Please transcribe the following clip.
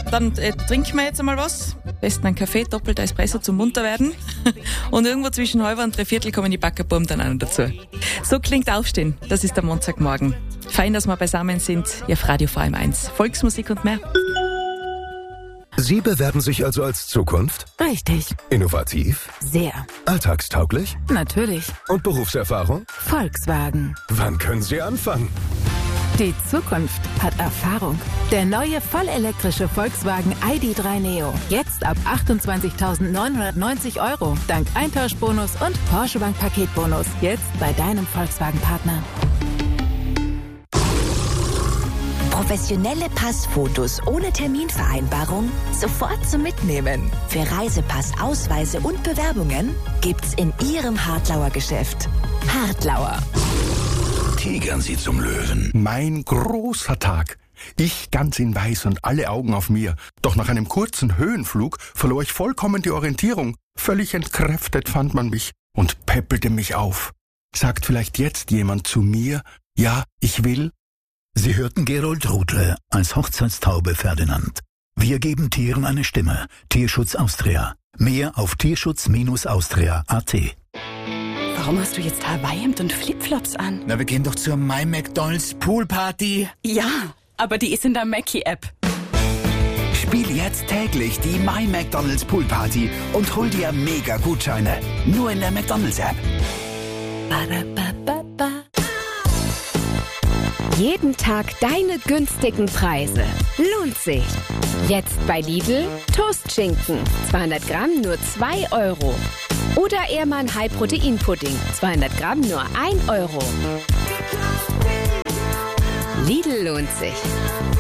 dann trinken wir jetzt einmal was. Am besten einen Kaffee, doppelter Espresso zum munter werden. Und irgendwo zwischen halber und dreiviertel kommen die Backerbuben dann auch noch dazu. So klingt Aufstehen. Das ist der Montagmorgen. Fein, dass wir beisammen sind. Ihr auf Radio VM1. Volksmusik und mehr. Sie bewerben sich also als Zukunft? Richtig. Innovativ? Sehr. Alltagstauglich? Natürlich. Und Berufserfahrung? Volkswagen. Wann können Sie anfangen? Die Zukunft hat Erfahrung. Der neue vollelektrische Volkswagen ID.3 Neo. Jetzt ab 28.990 €. Dank Eintauschbonus und Porsche Bank Paketbonus. Jetzt bei deinem Volkswagen-Partner. Professionelle Passfotos ohne Terminvereinbarung sofort zum Mitnehmen. Für Reisepass, Ausweise und Bewerbungen gibt's in Ihrem Hartlauer Geschäft. Hartlauer. Tigern Sie zum Löwen. Mein großer Tag. Ich ganz in weiß und alle Augen auf mir. Doch nach einem kurzen Höhenflug verlor ich vollkommen die Orientierung. Völlig entkräftet fand man mich und päppelte mich auf. Sagt vielleicht jetzt jemand zu mir, ja, ich will? Sie hörten Gerold Rudle als Hochzeitstaube Ferdinand. Wir geben Tieren eine Stimme. Tierschutz Austria. Mehr auf tierschutz-austria.at. Warum hast du jetzt Hawaii-Hemd und Flipflops an? Na, wir gehen doch zur My McDonald's Poolparty. Ja, aber die ist in der Mackie-App. Spiel jetzt täglich die My McDonald's Poolparty und hol dir mega Gutscheine. Nur in der McDonald's-App. Jeden Tag deine günstigen Preise. Lohnt sich. Jetzt bei Lidl Toastschinken. 200 Gramm nur 2 €. Oder Ehrmann High-Protein-Pudding. 200 Gramm nur 1 €. Lidl lohnt sich.